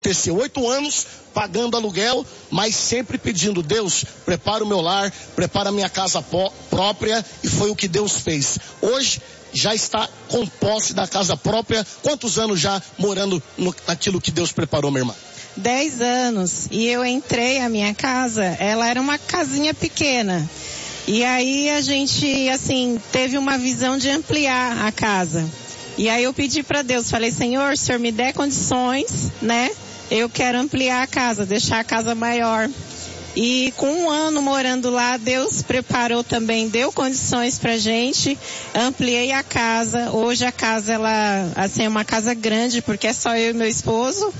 aconteceu. 8 anos pagando aluguel, mas sempre pedindo: Deus, prepara o meu lar, prepara a minha casa própria, e foi o que Deus fez. Hoje já está com posse da casa própria. Quantos anos já morando naquilo que Deus preparou, minha irmã? 10 anos. E eu entrei, a minha casa, ela era uma casinha pequena. E aí a gente, assim, teve uma visão de ampliar a casa. E aí eu pedi para Deus, falei: Senhor, se o Senhor me der condições, né? Eu quero ampliar a casa, deixar a casa maior. E com 1 ano morando lá, Deus preparou também, deu condições pra gente, ampliei a casa. Hoje a casa, ela, assim, é uma casa grande, porque é só eu e meu esposo.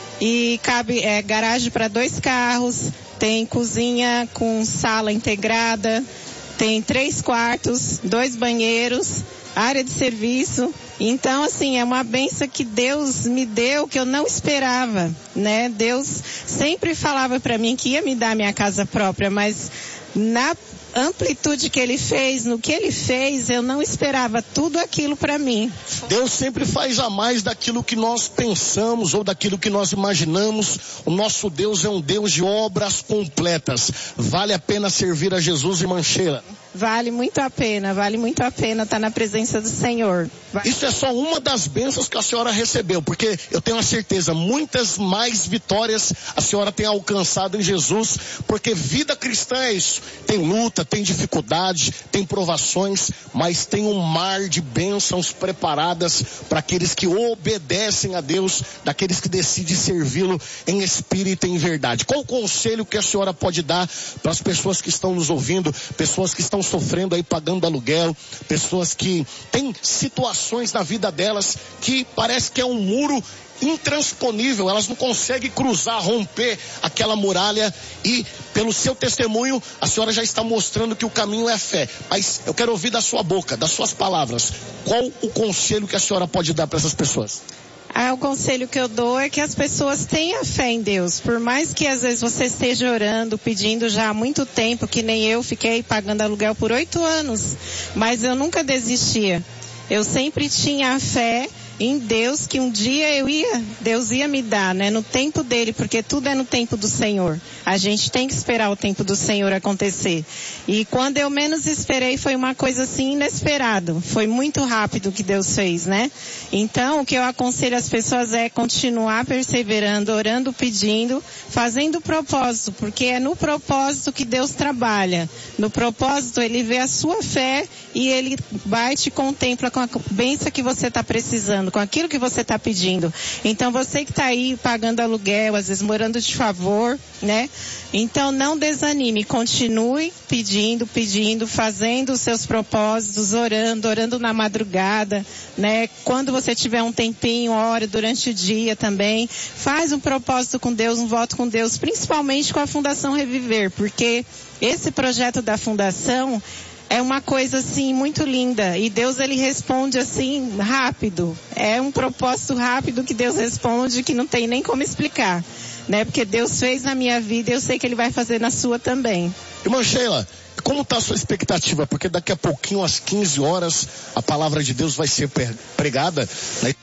E cabe garagem para 2 carros, tem cozinha com sala integrada, tem 3 quartos, 2 banheiros, área de serviço. Então, assim, é uma bênção que Deus me deu, que eu não esperava, né? Deus sempre falava para mim que ia me dar minha casa própria, mas na amplitude que Ele fez, no que Ele fez, eu não esperava tudo aquilo para mim. Deus sempre faz a mais daquilo que nós pensamos ou daquilo que nós imaginamos. O nosso Deus é um Deus de obras completas. Vale a pena servir a Jesus, irmã Sheila? Vale muito a pena estar na presença do Senhor. Isso é só uma das bênçãos que a senhora recebeu, porque eu tenho a certeza, muitas mais vitórias a senhora tem alcançado em Jesus, porque vida cristã é isso. Tem luta, tem dificuldade, tem provações, mas tem um mar de bênçãos preparadas para aqueles que obedecem a Deus, daqueles que decidem servi-lo em espírito e em verdade. Qual o conselho que a senhora pode dar para as pessoas que estão nos ouvindo, pessoas que estão sofrendo aí, pagando aluguel, pessoas que têm situações na vida delas que parece que é um muro intransponível, elas não conseguem cruzar, romper aquela muralha, e pelo seu testemunho a senhora já está mostrando que o caminho é fé. Mas eu quero ouvir da sua boca, das suas palavras, qual o conselho que a senhora pode dar para essas pessoas? O conselho que eu dou é que as pessoas tenham fé em Deus. Por mais que às vezes você esteja orando, pedindo já há muito tempo, que nem eu fiquei pagando aluguel por 8 anos, mas eu nunca desistia. Eu sempre tinha a fé em Deus, que um dia Deus ia me dar, né? No tempo dele, porque tudo é no tempo do Senhor. A gente tem que esperar o tempo do Senhor acontecer. E quando eu menos esperei, foi uma coisa assim inesperada. Foi muito rápido o que Deus fez, né? Então, o que eu aconselho as pessoas é continuar perseverando, orando, pedindo, fazendo o propósito, porque é no propósito que Deus trabalha. No propósito, Ele vê a sua fé e Ele vai te contempla com a bênção que você está precisando, com aquilo que você está pedindo. Então, você que está aí pagando aluguel, às vezes morando de favor, né? Então, não desanime, continue pedindo, fazendo os seus propósitos, orando na madrugada, né? Quando você tiver um tempinho, ore durante o dia também. Faz um propósito com Deus, um voto com Deus, principalmente com a Fundação Reviver, porque esse projeto da Fundação é uma coisa assim muito linda, e Deus, ele responde assim rápido. É um propósito rápido que Deus responde, que não tem nem como explicar, né? Porque Deus fez na minha vida e eu sei que Ele vai fazer na sua também. Irmã Sheila, como está a sua expectativa? Porque daqui a pouquinho, às 15 horas, a palavra de Deus vai ser pregada, né?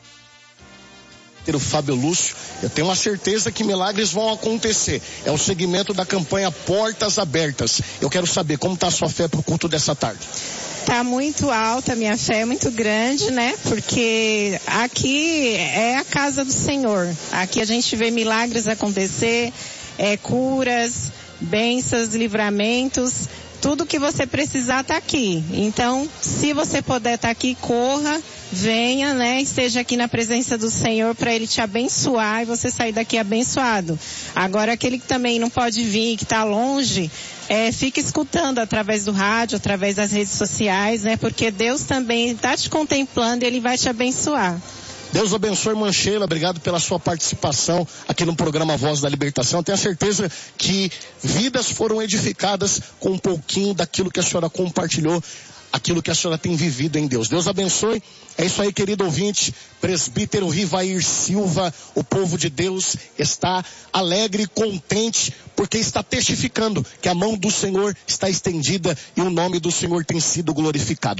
O Fábio Lúcio, eu tenho uma certeza que milagres vão acontecer. É o segmento da campanha Portas Abertas. Eu quero saber como está a sua fé para o culto dessa tarde. Está muito alta, minha fé é muito grande, né? Porque aqui é a casa do Senhor. Aqui a gente vê milagres acontecer, curas, bênçãos, livramentos. Tudo que você precisar está aqui. Então, se você puder estar aqui, corra, venha, né? Esteja aqui na presença do Senhor para Ele te abençoar e você sair daqui abençoado. Agora, aquele que também não pode vir, que está longe, fica escutando através do rádio, através das redes sociais, né? Porque Deus também está te contemplando e Ele vai te abençoar. Deus abençoe, irmã Sheila, obrigado pela sua participação aqui no programa Voz da Libertação. Tenho a certeza que vidas foram edificadas com um pouquinho daquilo que a senhora compartilhou, aquilo que a senhora tem vivido em Deus. Deus abençoe. É isso aí, querido ouvinte. Presbítero Rivair Silva, o povo de Deus está alegre e contente, porque está testificando que a mão do Senhor está estendida e o nome do Senhor tem sido glorificado.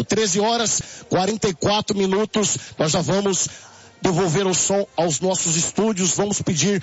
13h44, nós já vamos devolver o som aos nossos estúdios. Vamos pedir